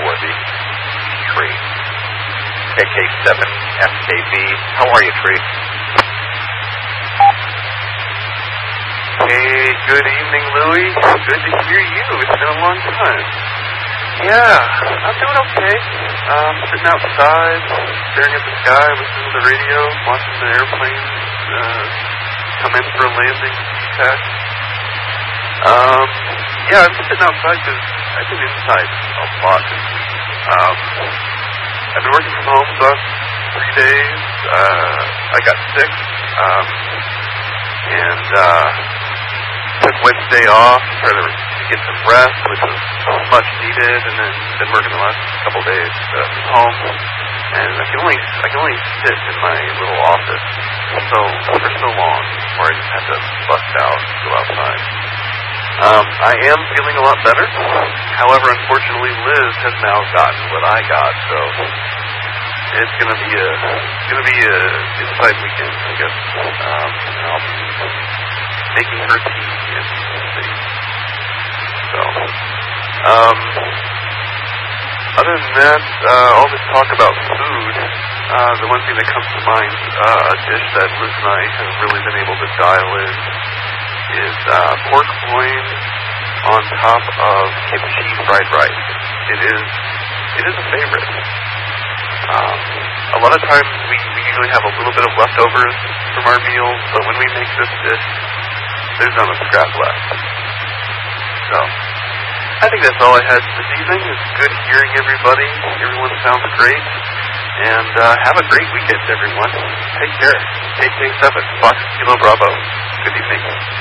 Worthy. Tree. KK7FKB. How are you, Tree? Hey, good evening, Louie. Good to hear you. It's been a long time. Yeah, I'm doing okay. Sitting outside, staring at the sky, listening to the radio, watching the airplanes come in for a landing, tax. Yeah, I'm just sitting outside because I've been inside a lot this week. I've been working from home the last 3 days. I got sick, and took Wednesday off to try to get some rest, which was much needed, and then been working the last couple of days from home. And I can only sit in my little office for so long before I just have to bust out and go outside. I am feeling a lot better. However, unfortunately, Liz has now gotten what I got, so it's gonna be a inside weekend, I guess. I'll be making her tea and things. So, other than that, all this talk about food, the one thing that comes to mind, a dish that Liz and I have really been able to dial in is pork loin on top of kimchi fried rice. It is a favorite. A lot of times we usually have a little bit of leftovers from our meals, but when we make this dish, there's not a scrap left. So, I think that's all I had this evening. It's good hearing everybody. Everyone sounds great. And have a great weekend, everyone. Take care. KK7, Fox Kilo Bravo. Good evening.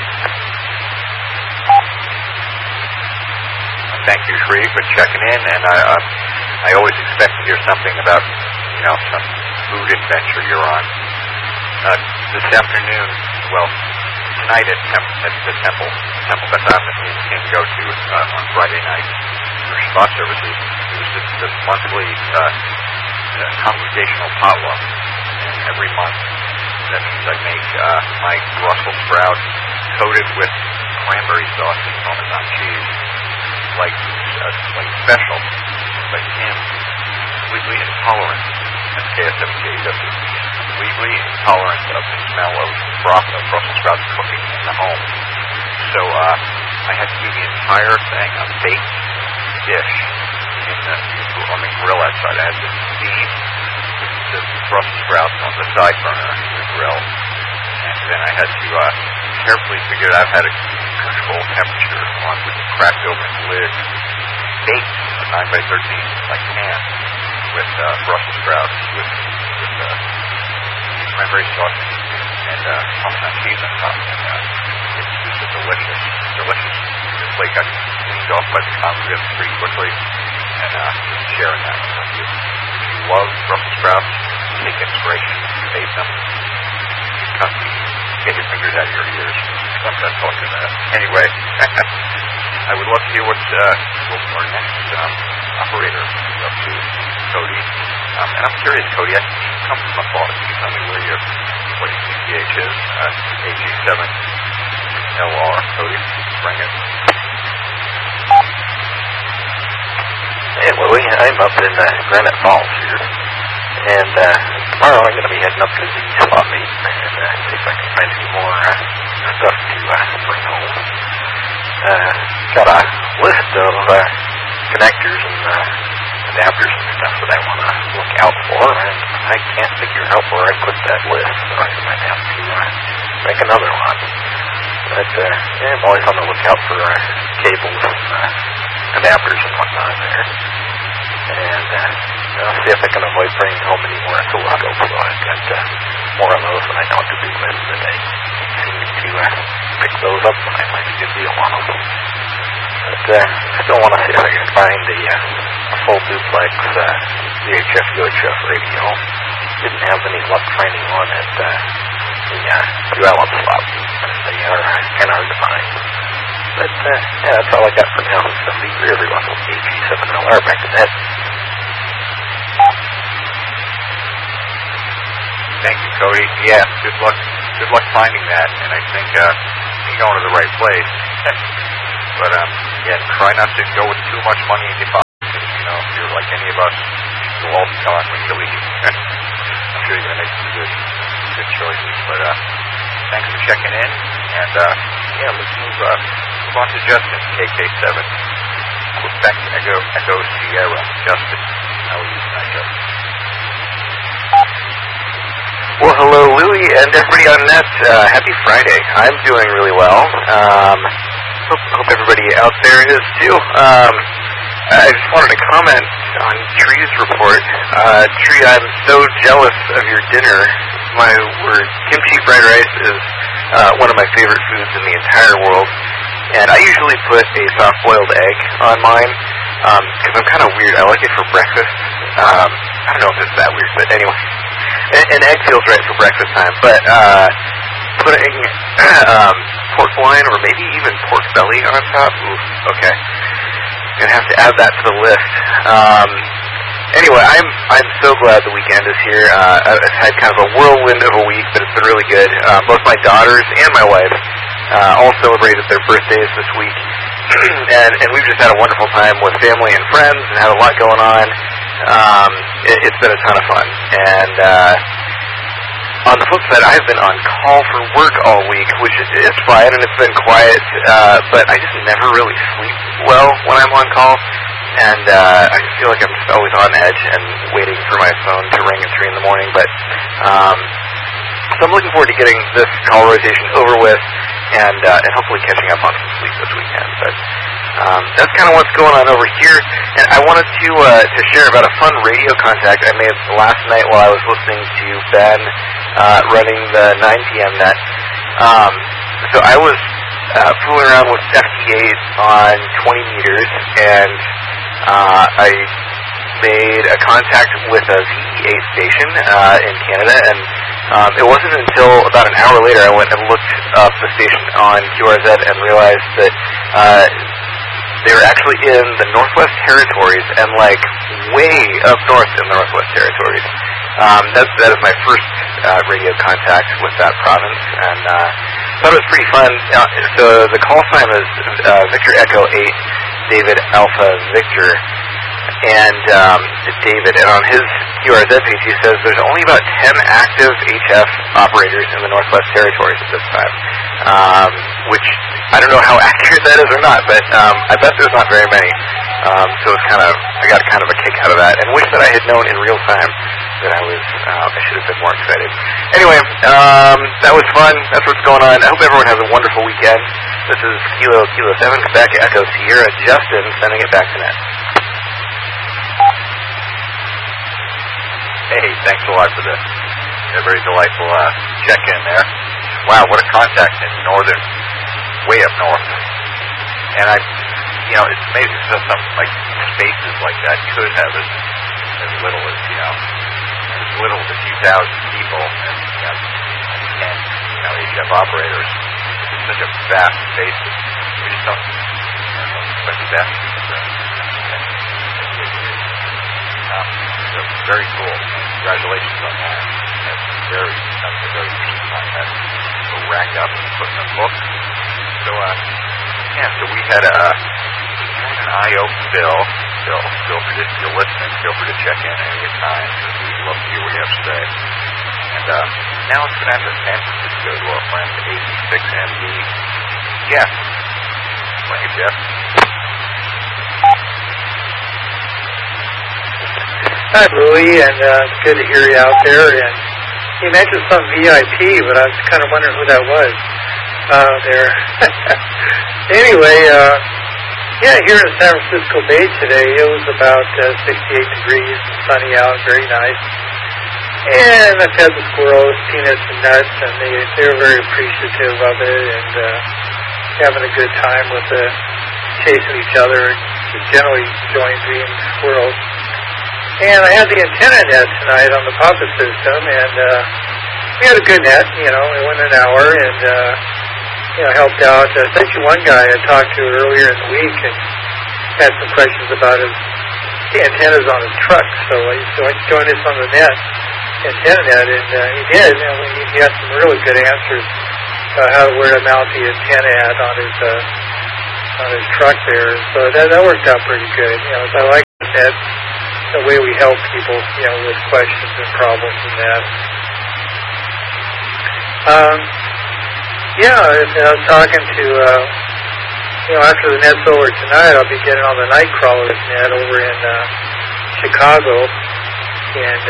Thank you, Shree, for checking in. And I always expect to hear something about, some food adventure you're on. This afternoon, tonight at the temple that we came to go to on Friday night for Shabbat services. It was the monthly congregational potluck. And every month, that means I make my Brussels sprouts coated with cranberry sauce and Parmesan cheese, like special, like him, completely intolerant. That's KSMKW. Completely intolerant of the smell of Brussels sprouts cooking in the home. So I had to do the entire thing, a baked dish on the grill outside. I had to steam the Brussels sprouts on the side burner of the grill, and then I had to carefully figure out how to control temperature on with the cracked open lid, baked a 9x13 pan with Brussels sprouts with cranberry sauce and Parmesan cheese on top. And it's a delicious This plate got cleaned off by the congregants pretty quickly, and just sharing that with you. If you love Brussels sprouts, take inspiration, save them, get your fingers out of your ears. I'm done talking about it. Anyway, I would love to hear what our next operator is up to, Cody. And I'm curious, Cody, you come from afar. Can you tell me what your CPH is? AG7LR. Cody, bring it. Hey, Louie, I'm up in Granite Falls here. And tomorrow I'm going to be heading up to the swap meet and see if I can find any more stuff to bring home. Got a list of connectors and adapters and stuff that I want to look out for, and I can't figure out where I put that list, so I might have to make another one. But I'm always on the lookout for cables and adapters and whatnot there. And I'll see if I can avoid bringing home any more oscilloscopes, so I've got more of those than I know what to do with, but I seem to pick those up when I find a good deal on them. But I still want to see if I can find a full duplex VHF UHF radio. Didn't have any luck finding one at the New Allen swap. They are kind of hard to find. But that's all I got for now. Somebody for everyone with AG7LR. Back to that. Thank you, Cody. Yeah, good luck finding that, and I think you're going to the right place. But try not to go with too much money in your pocket. If you're like like any of us, we'll all be gone when you leave. I'm sure you're going to make some good choices. But thanks for checking in. And let's move on to Justin, KK7. Quebec Echo Sierra. Justin, how are you tonight, Justin? Well, hello, Louie, and everybody on net. Happy Friday. I'm doing really well. Hope everybody out there is too. I just wanted to comment on Tree's report. Tree, I'm so jealous of your dinner. My word, kimchi fried rice is one of my favorite foods in the entire world. And I usually put a soft-boiled egg on mine because I'm kind of weird. I like it for breakfast. I don't know if it's that weird, but anyway. An egg feels right for breakfast time. But putting pork loin or maybe even pork belly on top, ooh, okay. I'm going to have to add that to the list. Anyway, I'm so glad the weekend is here. I've had kind of a whirlwind of a week, but it's been really good. Both my daughters and my wife all celebrated their birthdays this week, and we've just had a wonderful time with family and friends and had a lot going on. It's been a ton of fun. And on the flip side, I've been on call for work all week, which is fine, and it's been quiet, but I just never really sleep well when I'm on call. And I feel like I'm just always on edge and waiting for my phone to ring at 3 in the morning. But so I'm looking forward to getting this call rotation over with and hopefully catching up on some sleep this weekend. But that's kind of what's going on over here. And I wanted to share about a fun radio contact I made last night while I was listening to Ben running the 9 p.m. net. So I was fooling around with FT8 on 20 meters, and I made a contact with a VE8 station in Canada, and it wasn't until about an hour later I went and looked up the station on QRZ and realized that they were actually in the Northwest Territories and like way up north in the Northwest Territories. That is my first radio contact with that province, and thought it was pretty fun. So the call sign is Victor Echo 8, David Alpha Victor, and David. And on his QRZ page, he says there's only about 10 active HF operators in the Northwest Territories at this time, which I don't know how accurate that is or not, but I bet there's not very many. So it's I got kind of a kick out of that, and wish that I had known in real time that I should have been more excited. Anyway, that was fun. That's what's going on. I hope everyone has a wonderful weekend. This is Kilo 7, Quebec Echo Sierra. Justin sending it back to net. Hey, thanks a lot for the very delightful check-in there. Wow, what a contact in northern, way up north. And it's amazing that some like spaces like that could have as little as a few thousand people and HF operators. It's such a vast space that we just don't expect the best. So very cool. Congratulations on that. That's a very interesting contact. So racked up and put in a book. So we had an IO Bill. Feel free to, if you're listening, feel free to check in at any time, because we'd love to hear what you have to say. And now let's go down to San Francisco to our friend AC6MD. Jeff. Bring it, Jeff. Hi, Louie, and it's good to hear you out there. And you mentioned some VIP, but I was kind of wondering who that was there. Anyway, here in San Francisco Bay today, it was about 68 degrees and sunny out, very nice. And I fed the squirrels peanuts and nuts, and they were very appreciative of it and having a good time with chasing each other and generally enjoying being squirrels. And I had the antenna net tonight on the Papa system, and we had a good net, it went an hour, and helped out. Especially one guy I talked to earlier in the week and had some questions about his antennas on his truck. So I joined us on the antenna net, and he did. And he had some really good answers about where to mount the antenna at on his truck there. So that worked out pretty good. I like that. the way we help people, with questions and problems and that. I was talking to, after the net's over tonight, I'll be getting on the Nightcrawlers net over in Chicago, and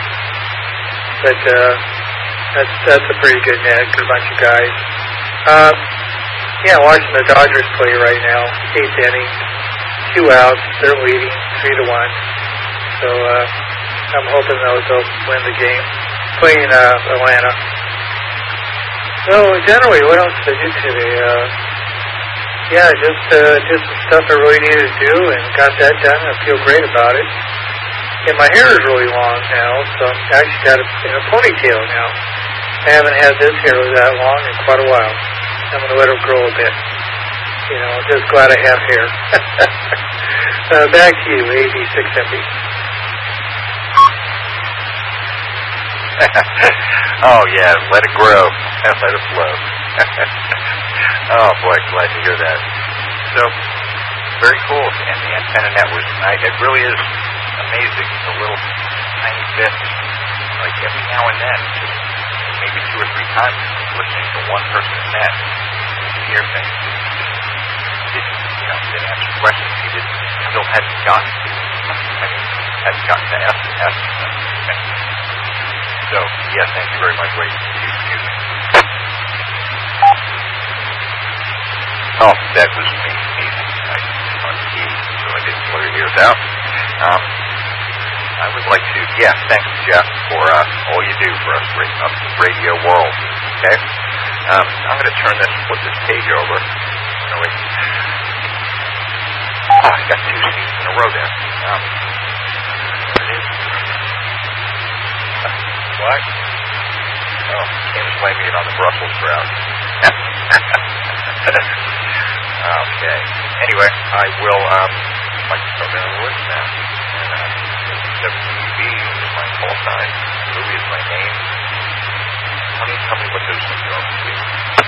that's a pretty good net, good bunch of guys. Watching the Dodgers play right now, 8th inning, 2 outs, they're leading 3-1. So I'm hoping they'll win the game, playing Atlanta. So generally, what else did I do today? Just some stuff I really needed to do, and got that done. I feel great about it. And my hair is really long now, so I actually got it in a ponytail now. I haven't had this hair that long in quite a while. I'm going to let it grow a bit. I'm just glad I have hair. Back to you, AB6MB. Oh, yeah, let it grow. Let it flow. Oh, boy, glad to hear that. So, very cool. And the antenna network tonight, it really is amazing. The little tiny bits, like every now and then, just maybe 2 or 3 times, listening to one person's net, you can hear things. Didn't answer questions he still hadn't gotten to. Hadn't gotten to S. So, yeah, thank you very much. Wait, excuse me. Oh, that was me sneezing. I sneezed, so I didn't blow your ears out. I would like to, thanks, Jeff, for all you do for us up the radio world. Okay? I'm going to flip this page over. I got 2 sneezes in a row there. There it is. What? Oh, Kim's blaming it on the Brussels sprout. Okay. Anyway, I will, like to start down the list now. WB is my call sign. Louie is my name. Tell me what those things are, please.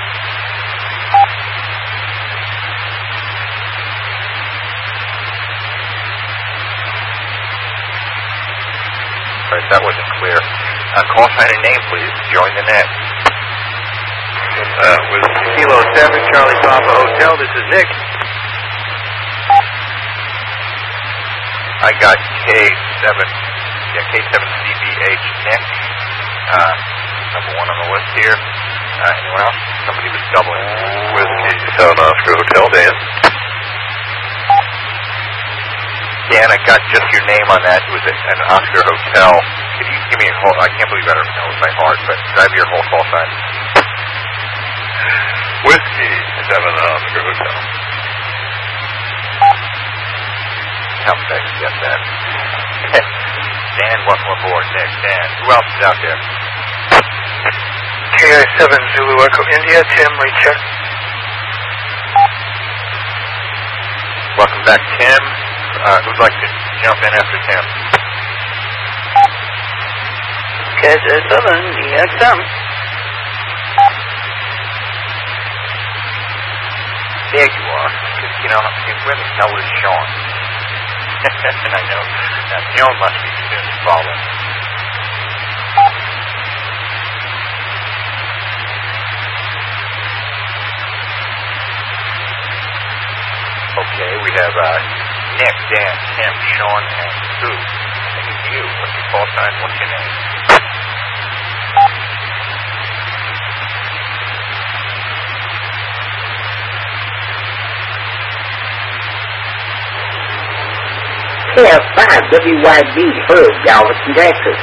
Alright, that wasn't clear. Call sign and name, please. Join the net. With Kilo 7, Charlie Papa Hotel, this is Nick. I got K7CBH Nick. Number 1 on the list here. Anyone else? Somebody was doubling. Whiskey 7 Oscar Hotel, Dan. Dan, I got just your name on that. It was an Oscar Hotel. Could you give me a whole, I can't believe I don't know it by heart, but could I have your whole call sign? Whiskey 7 Oscar Hotel. How did I forget that? Dan, welcome aboard. Nick, Dan. Who else is out there? KI7 Zulu Echo India, Tim, recheck. Welcome back, Tim. Who'd like to jump in after Tim? KI7, EXM. There you are. Where the hell is Sean? And I know that Sean must be soon following. Okay, we have Nick, Dan, Tim, Sean, and Sue. I think it's you. What's your call sign? What's your name? KF5WYB, Herb, Galveston, Texas.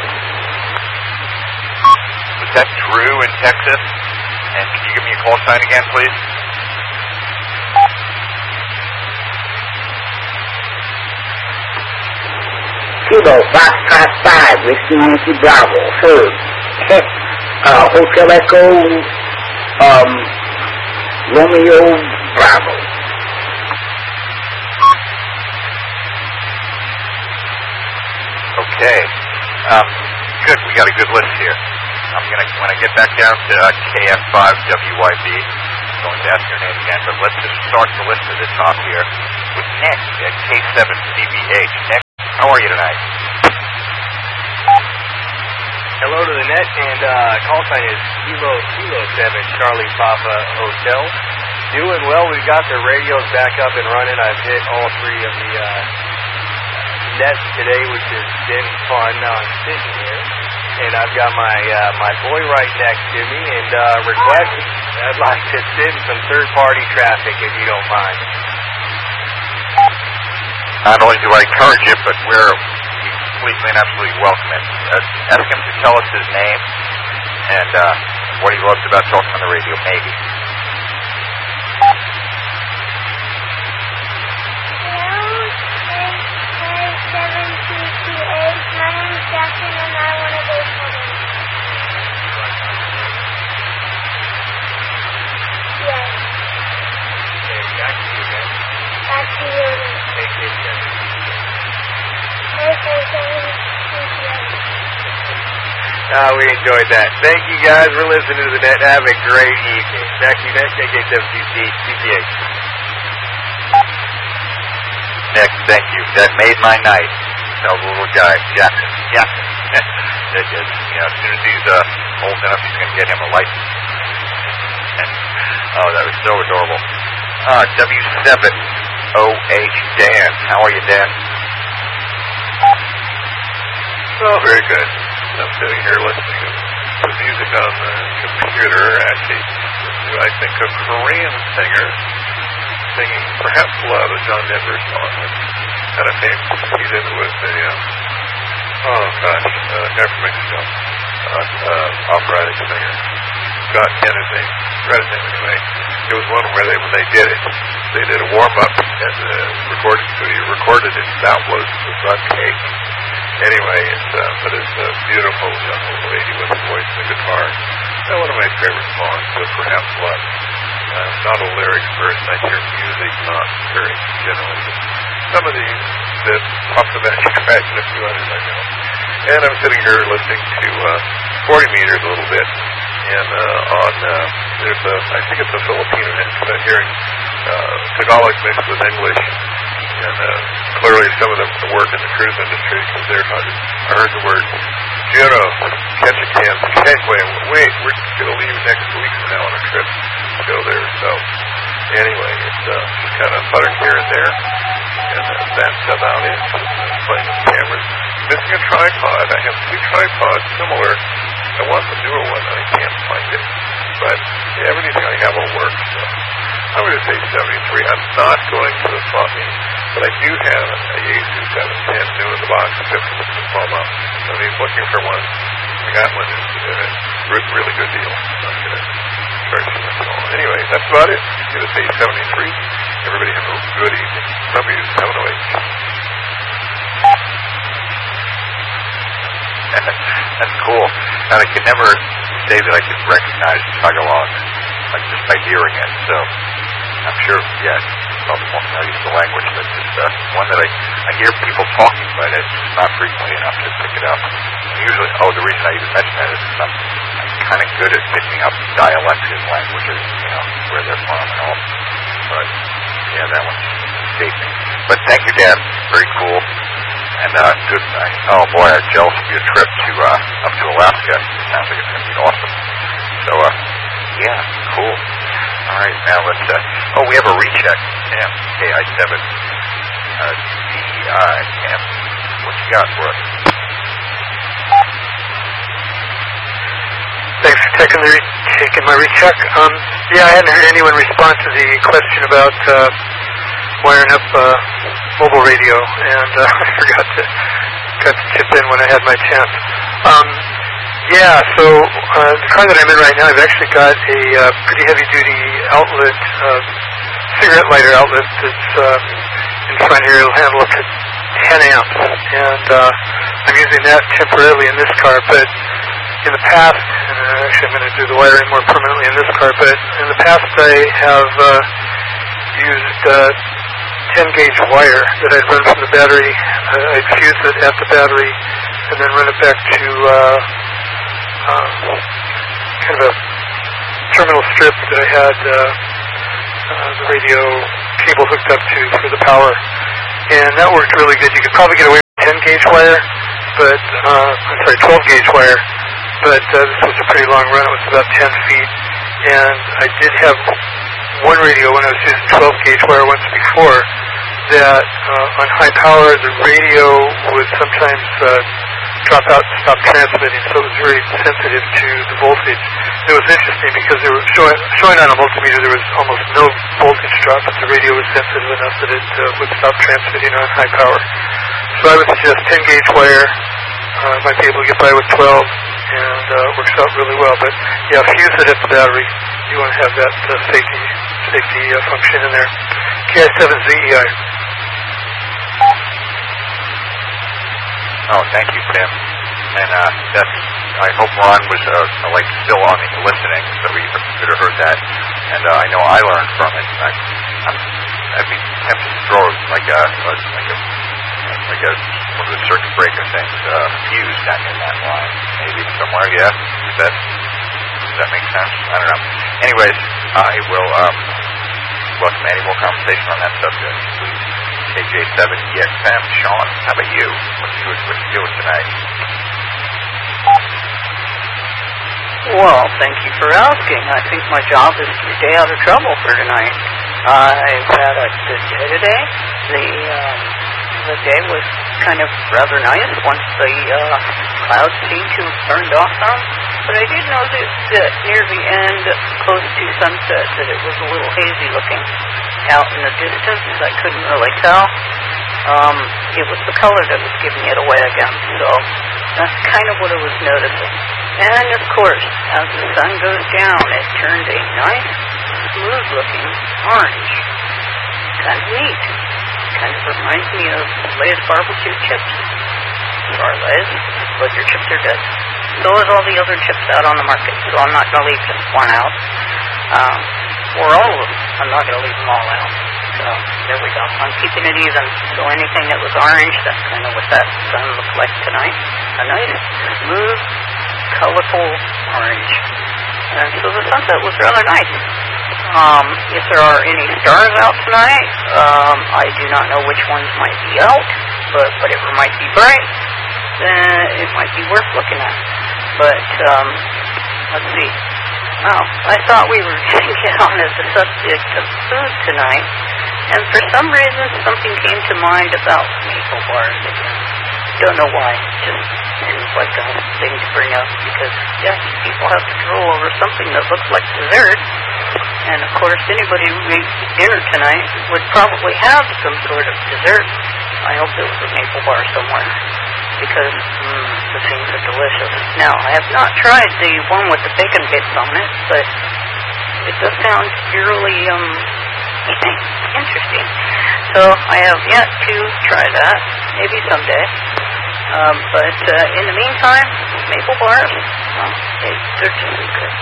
Was that Drew in Texas? And can you give me a call sign again, please? Kilo 555, Whiskey Yankee Bravo, Herb. Hotel Echo, Romeo Bravo. Okay. Good. We got a good list here. When I get back down to KF5WYB, I'm going to ask your name again, but let's just start the list at the top here with Nick at K7CBH. Nick, how are you tonight? Hello to the net, and call sign is Kilo 7 Charlie Papa Hotel. Doing well. We've got the radios back up and running. I've hit all three of the nets today, which has been fun. Now I'm sitting here, and I've got my boy right next to me, and request I'd like to sit in some third-party traffic, if you don't mind. Not only do I encourage it, but we're completely and absolutely welcome it. Ask him to tell us his name and what he loves about talking on the radio, maybe. My name is Jackson, and I want a baseball game. Yes. Okay, Jackson, you again. Back to you. We enjoyed that. Thank you guys for listening to the net. Have a great evening. Back to you next, KK7CCH. Nick, thank you. That made my night. Tell the little guy, Jackson. Yeah. As soon as he's old enough, he's going to get him a license. Oh, that was so adorable. W7OH Dan. How are you, Dan? Oh, very good. I'm sitting here listening to music on the computer. Actually, I think a Korean singer singing perhaps a lot of John Denver song. Kind of famous. He's in with the guy from Mexico, operatic singer. Scott Ken, his name. Read his name anyway. It was one where when they did it, they did a warm up at the recording studio. Recorded it. That was the Sun Cake. Anyway, but it's a beautiful young lady with a voice and a guitar. One of my favorite songs, but perhaps less. Not a lyrics person. I hear music, not lyrics generally. But some of these that off the bench crack and a few others I know. And I'm sitting here listening to 40 meters a little bit. And there's I think it's a Filipino net, because I'm hearing Tagalog mixed with English. And clearly some of them work in the cruise industry, because they're talking. I heard the word Juno, catch a can, wait, we're going to leave next week from now on a trip to go there. So anyway, it's just kind of butter here and there. And that's about it. Playing with cameras. Missing a tripod. I have two tripods similar. I want the newer one, and I can't find it. But everything I have will work. So I'm going to say 73. I'm not going to the swap meet, but I do have a Yaesu 710 new in the box, 50 with the diploma. So he's looking for one. I got one. It's a really good deal. So I'm going to charge him and so on. Anyway, that's about it. I'm going to say 73. Everybody have a good evening. W7OH. That's cool. And I could never say that I could recognize Tagalog, like just by hearing it. So I'm sure, probably won't know use the language, but it's one that I hear people talking, but it's not frequently enough to pick it up. And usually, the reason I even mention that is I'm kind of good at picking up dialects in languages, where they're from and all. But that one's escaped me. But thank you, Dan. Very cool. And good. Oh boy, I'm jealous of your trip to up to Alaska. It sounds like it's going to be awesome. So cool. All right, now let's. We have a recheck. Cam, KI7, DI. Cam, what you got for us? Thanks for taking my recheck. I hadn't heard anyone respond to the question about wiring up mobile radio, and I forgot to chip in when I had my chance. So the car that I'm in right now, I've actually got a pretty heavy-duty outlet, cigarette lighter outlet that's in front here. It'll handle up to 10 amps, and I'm using that temporarily in this car, but in the past, and actually I'm going to do the wiring more permanently in this car, but in the past I have used 10-gauge wire that I'd run from the battery. I'd fuse it at the battery and then run it back to kind of a terminal strip that I had the radio cable hooked up to for the power. And that worked really good. You could probably get away with 10-gauge wire, but 12-gauge wire, but this was a pretty long run. It was about 10 feet. And I did have one radio when I was using 12-gauge wire once before that on high power, the radio would sometimes drop out and stop transmitting, so it was very sensitive to the voltage. It was interesting because they were showing on a multimeter there was almost no voltage drop, but the radio was sensitive enough that it would stop transmitting on high power. So I would suggest 10-gauge wire. Might be able to get by with 12, and works out really well. But yeah, fuse it at the battery. You want to have that safety function in there. KI7ZEI. Oh, thank you, Tim. And I hope Ron was still on listening, so he could have heard that. And I know I learned from it. I'd be tempted to throw like a one of the circuit breaker things, fuse down in that line, maybe somewhere. Yeah, does that make sense? I don't know. Anyways, I will welcome any more conversation on that subject, please. KJ7EXM, Sean, how about you? What you doing tonight? Well, thank you for asking. I think my job is to stay out of trouble for tonight. I've had a good day today. The day was kind of rather nice once the clouds seemed to have turned off some. But I did notice that near the end, close to sunset, that it was a little hazy looking out in the distance. I couldn't really tell. It was the color that was giving it away again. So that's kind of what I was noticing. And of course, as the sun goes down, it turned a nice, smooth-looking orange. Kind of neat. Kind of reminds me of Lay's barbecue chips. Sorry, Lay's, but your chips are good. So is all the other chips out on the market, so I'm not going to leave just one out. Or all of them. I'm not going to leave them all out. So there we go. I'm keeping it even. So anything that was orange, that's kind of what that sun looked like tonight. A nice, smooth, colorful orange. And so the sunset was rather nice. If there are any stars out tonight, I do not know which ones might be out, but whatever might be bright, then it might be worth looking at. But, let's see. Oh, I thought we were going to get on as the subject of food tonight, and for some reason something came to mind about maple bars again. Don't know why. Just seems like a thing to bring up because, yes, people have to drool over something that looks like dessert. And, of course, anybody who ate dinner tonight would probably have some sort of dessert. I hope there was a maple bar somewhere because the things are delicious. Now, I have not tried the one with the bacon bits on it, but it does sound eerily interesting. So I have yet to try that. Maybe someday. But in the meantime, maple bars, they're just good.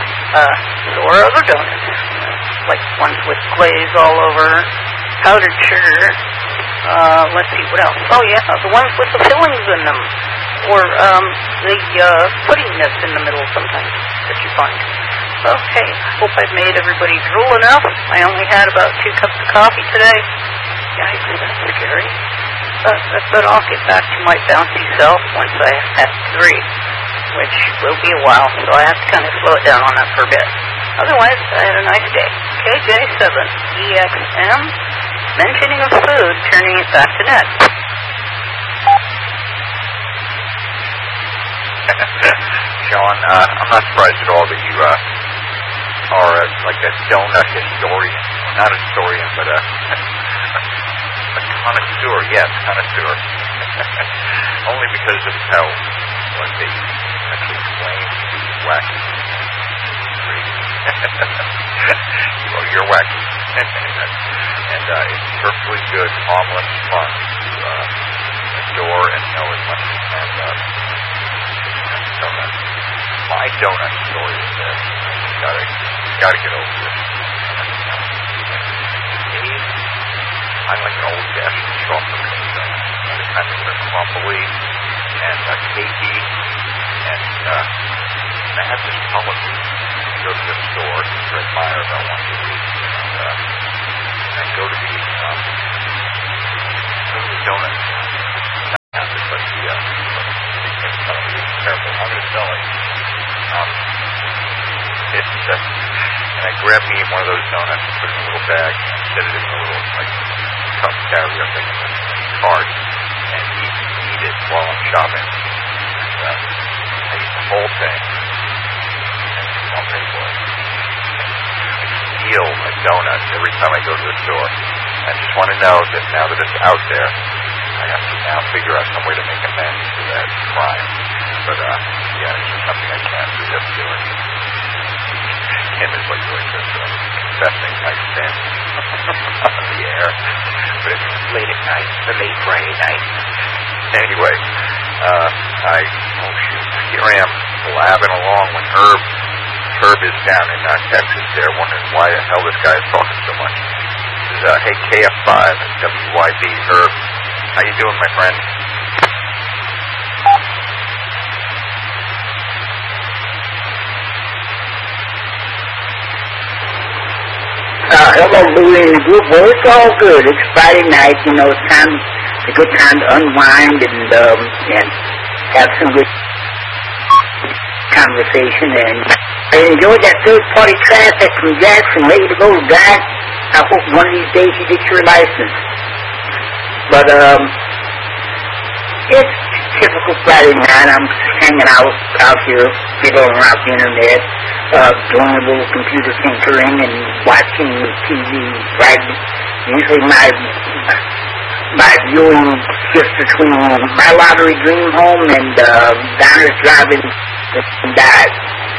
So are other donuts, like ones with glaze all over, powdered sugar. Let's see, what else? Oh, yeah, the ones with the fillings in them, or the pudding that's in the middle sometimes that you find. Okay, hope I've made everybody drool enough. I only had about 2 cups of coffee today. Yikes, that's scary. But I'll get back to my bouncy self once I have 3, which will be a while, so I have to kind of slow it down on that for a bit. Otherwise, I had a nice day. KJ7EXM, mentioning of food, turning it back to Ned. Sean, I'm not surprised at all that you are like a donut historian. Not a historian, but a connoisseur. Yes, connoisseur. Only because of how, let's see, actually explain wacky. Well, you're wacky. And it's perfectly good, harmless fun to adore and know as much as you can about donuts. My donut story is this. Gotta get over this. I'm like an old-fashioned chocolate donut. The kind that are crumbly and cakey, and I have this policy to go to the store to Fred Meyer about once a week, and I go to the donut shop. Not this, but the careful. I'm going to tell it. grab me one of those donuts, put it in a little bag, and set it in a little, like, cup carrier thing in the cart, and eat it while I'm shopping. And I eat the whole thing, and I'll pay for it. I steal a donut every time I go to the store. I just want to know that now that it's out there, I have to now figure out some way to make amends for that crime. But, yeah, it's just something I can't resist doing. Kim is like doing this, confessing my sin on the air. But it's late at night, the late Friday night. Anyway, here I am blabbing along when Herb is down in Texas there, wondering why the hell this guy is talking so much. This is, hey, KF5 and WYB. Herb, how you doing, my friend? Hello, Louie and the group. Well, it's all good. It's Friday night, you know, it's a good time to unwind and have some good conversation. And I enjoyed that third-party traffic from Jackson, ready to go, guy. I hope one of these days you get your license. But, it's typical Friday night. I'm hanging out here, fiddling around the internet, doing a little computer tinkering and watching TV. Right? Usually my viewing shifts between my lottery dream home and Donner's driving and died.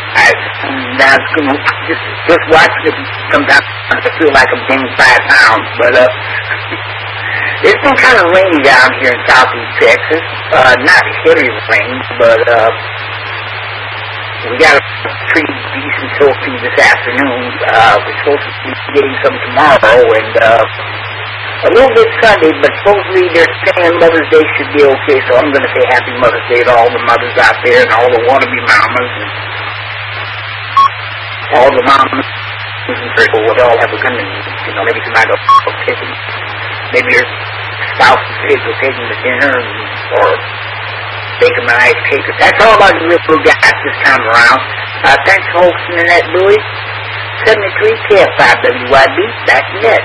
Just watching it sometimes I feel like I'm gaining 5 pounds, but it's been kind of rainy down here in southeast Texas. Not heavy rain, but we got a pretty decent soaking this afternoon. We're supposed to be getting some tomorrow, and a little bit Sunday, but supposedly they're saying Mother's Day should be okay, so I'm going to say Happy Mother's Day to all the mothers out there and all the wannabe mamas and all the mamas and people would all have a gun and, you know, maybe tonight I'll take them. Maybe your spouse's kids will take them to dinner or bake them a nice cake. That's all I really got this time around. Thanks for hosting that, Louie. 73 KF5WYB, back in net.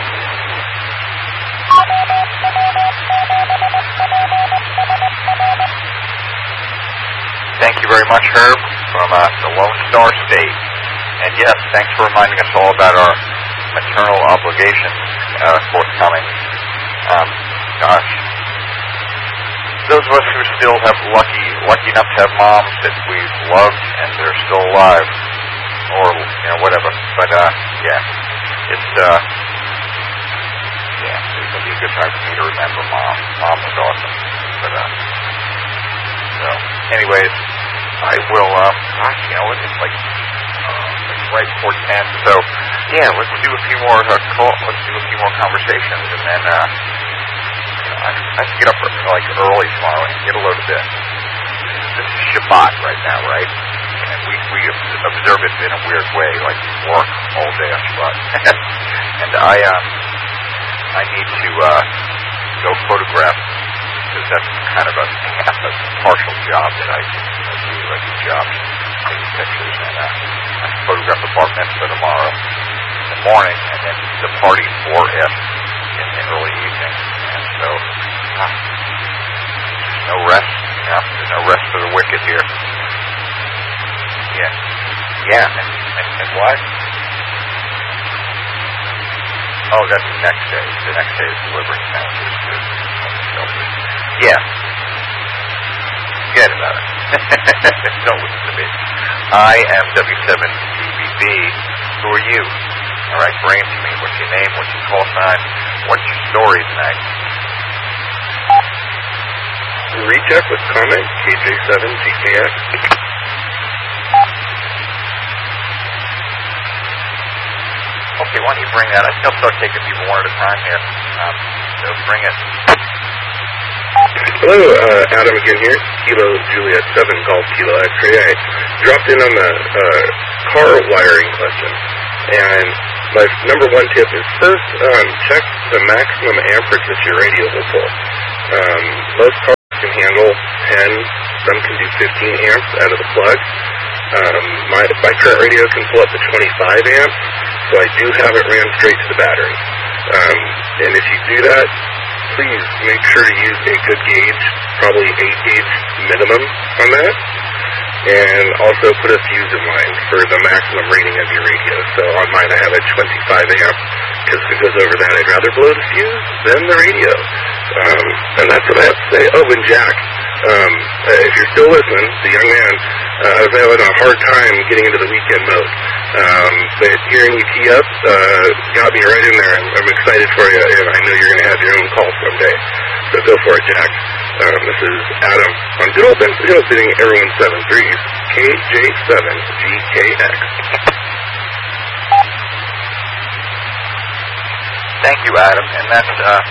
Thank you very much, Herb, from the Lone Star State. And yes, thanks for reminding us all about our maternal obligations forthcoming. Gosh, those of us who still have lucky enough to have moms that we've loved and they're still alive, or you know whatever. But yeah, it's gonna be a good time for me to remember Mom. Mom was awesome. But so, anyways, I will. Gosh, you know, it's like right before 10. So yeah, let's do a few more let's do a few more conversations, and then I have to get up like early tomorrow and get a load of this. This is Shabbat right now, right? And we observe it in a weird way, like work all day on Shabbat. And I need to go photograph, because that's kind of a partial job that I do, like a job, taking pictures, and I photograph the bar mitzvah tomorrow in the morning, and then the party for it in the early evening. And so, no rest, there's no rest for the wicked here. Yeah, and what? Oh, that's the next day. The next day is delivering sandwiches to shelters. Yeah. Forget about it. Don't listen to me. I am W7BBB. Who are you? All right, bring it to me. What's your name? What's your call sign? What's your story tonight? Recheck with comment, KJ7TKS. Okay, why don't you bring that? I think I'll start taking people one at a time here. So bring it. Hello, Adam again here. Kilo Juliet 7 called Kilo X-ray. I dropped in on the car wiring question. And my number one tip is first, check the maximum amperage that your radio will pull. Most cars can handle 10, some can do 15 amps out of the plug. My current radio can pull up to 25 amps, so I do have it ran straight to the battery. And if you do that, please make sure to use a good gauge, probably 8-gauge minimum on that, and also put a fuse in line for the maximum rating of your radio. So on mine I have a 25 amp, because if it goes over that, I'd rather blow the fuse than the radio. And that's what I have to say. Oh, and Jack, if you're still listening, the young man, I was having a hard time getting into the weekend mode. But hearing you tee up got me right in there. I'm excited for you, and I know you're going to have your own call someday. So go for it, Jack. This is Adam on good old Benson Hill sitting everyone 7-3s, KJ7GKX. Thank you, Adam. And that's,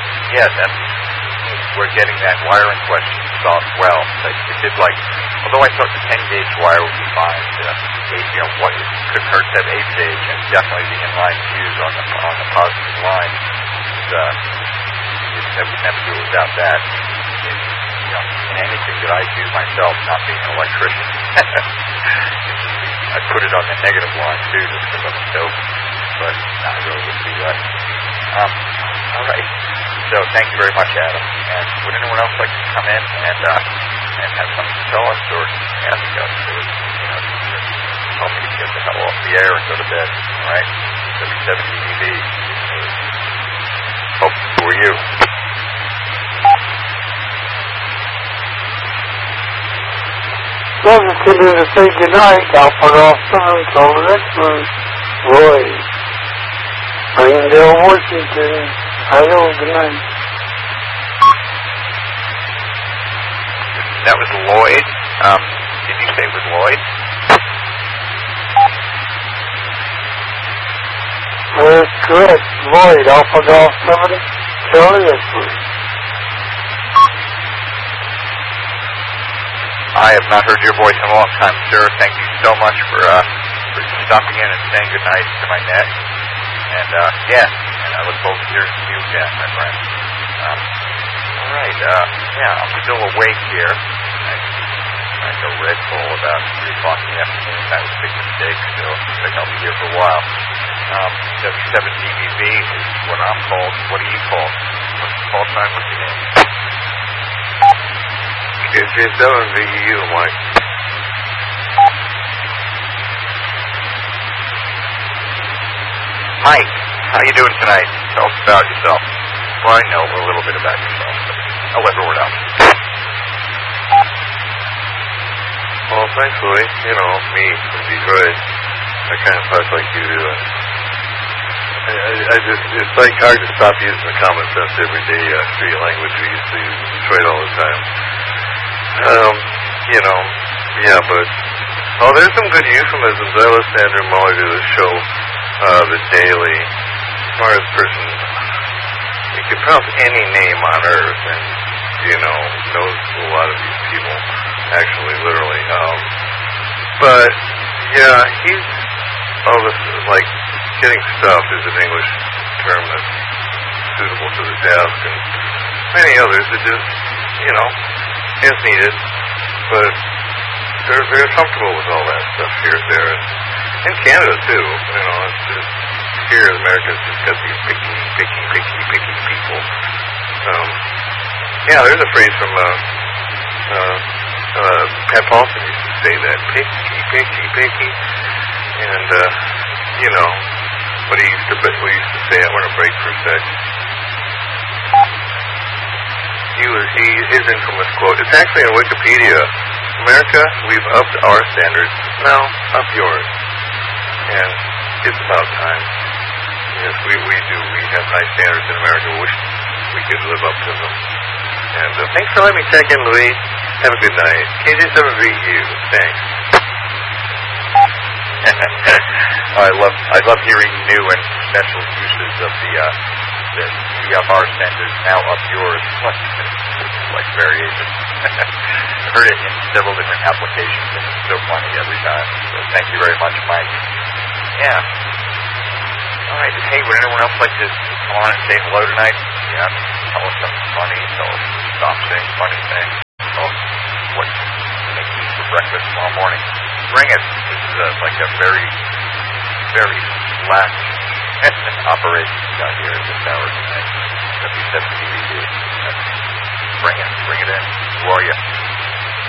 we're getting that wiring question solved well. It did although I thought the 10-gauge wire would be fine, what it couldn't hurt to have 8-gauge, and definitely the inline fuse on the positive line. I would never do it without that. In anything that I do myself, not being an electrician, I put it on the negative line too, just because I'm a dope. But I really wouldn't do that. All right. So thank you very much, Adam. And would anyone else like to come in and have something to tell us or ask us or help me get the hell off the air and go to bed? All right. W7DBV. Oh, who are you? Well, I'm considered to say goodnight. I'll put off time until the next one. Roy. Springdale, Washington. Hello, good night. That was Lloyd. Did you say it was Lloyd? That's correct. Lloyd, Alpha Golf 70. Charlie X-ray. I have not heard your voice in a long time, sir. Thank you so much for stopping in and saying goodnight to my net. And, and I look forward to hearing from you again, my friend. All right, I'm still awake here. I go Red Bull about 3 o'clock in the afternoon. That was a big mistake, so I think I'll be here for a while. W7DBV is what I'm called. What are you called? What's the call sign? What's your name? KJ7VU, Mike. Mike, how you doing tonight? Tell us about yourself. Well, I know a little bit about yourself, but I'll let everyone else. Well, thankfully, me from Detroit, I kind of talk like you do. It's hard to stop using the common sense everyday street language we used to use in Detroit all the time. But there's some good euphemisms. I listened to Andrew Muller do the show, The Daily. Smartest person, you can pronounce any name on earth, and knows a lot of these people, actually, literally. But he's all this getting stuff is an English term that's suitable to the desk, and many others that just is needed, but they're very comfortable with all that stuff here, there, and in Canada too. It's just here in America, it's just got these picky people. There's a phrase from Pat Paulson used to say that, picky, and what he used to say. I want to break for a sec. His infamous quote. It's actually on Wikipedia. America, we've upped our standards. Now, up yours. And it's about time. Yes, we do. We have high standards in America. We wish we could live up to them. And thanks for letting me check in, Louis. Have a good night. KJ7VU. Thanks. I love hearing new and special uses of the we up our standards, now up yours. Like variation. I've heard it in several different applications, and it's so funny every time. So thank you very much, Mike. Yeah. All right. Hey, would anyone else like to come on and say hello tonight? Yeah. Tell us something funny. Tell us to stop saying funny things. Tell us what you make for breakfast tomorrow morning. Bring it. like a very, very slack operation we got here at the tower tonight. W7TVD. Bring it in. Who are you?